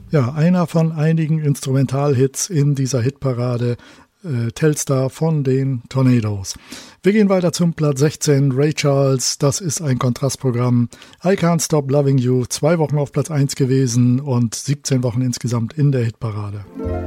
Ja, einer von einigen Instrumentalhits in dieser Hitparade, Telstar von den Tornadoes. Wir gehen weiter zum Platz 16, Ray Charles, das ist ein Kontrastprogramm. I Can't Stop Loving You, 2 Wochen auf Platz 1 gewesen und 17 Wochen insgesamt in der Hitparade.